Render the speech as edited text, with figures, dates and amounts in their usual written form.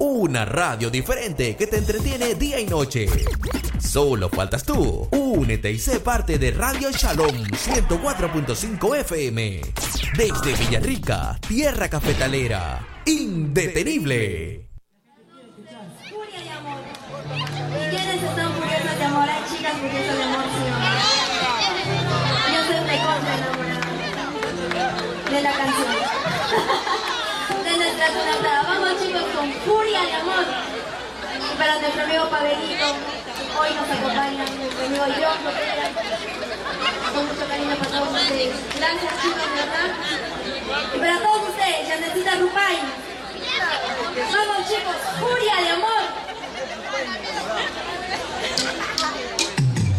Una radio diferente que te entretiene día y noche. Solo faltas tú. Únete y sé parte de Radio Shalom 104.5 FM. Desde Villarrica, tierra cafetalera. Indetenible. Furia de amor. ¿Y quiénes están furiosas de amor? Hay chicas furiosas de amor, ¿sí o no? Yo soy recontra enamorada de la canción. De nuestra sonata. Vamos, chicos, con Furia de amor. Y para nuestro amigo Pavelito, hoy nos acompaña nuestro amigo John Correa. Con mucho cariño para todos ustedes. Gracias, chicos, de verdad. Y para todos ustedes, Yanecita Rupay. Vamos, chicos, Furia de amor.